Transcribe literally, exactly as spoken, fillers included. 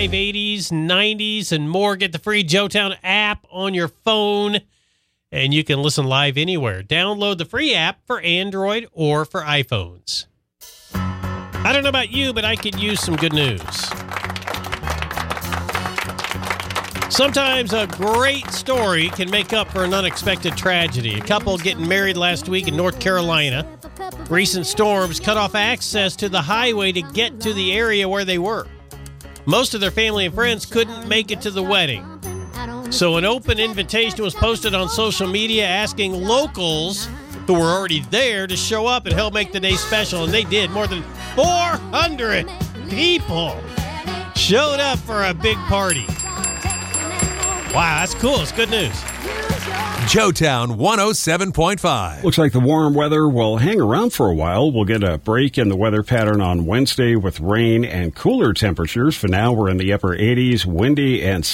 live eighties, nineties, and more. Get the free Joetown app on your phone, and you can listen live anywhere. Download the free app for Android or for iPhones. I don't know about you, but I could use some good news. Sometimes a great story can make up for an unexpected tragedy. A couple getting married last week in North Carolina. Recent storms cut off access to the highway to get to the area where they were. Most of their family and friends couldn't make it to the wedding. So an open invitation was posted on social media asking locals who were already there to show up and help make the day special, and they did. More than four hundred people showed up for a big party. Wow, that's cool. It's good news. Joetown one oh seven point five. Looks like the warm weather will hang around for a while. We'll get a break in the weather pattern on Wednesday with rain and cooler temperatures. For now, we're in the upper eighties, windy and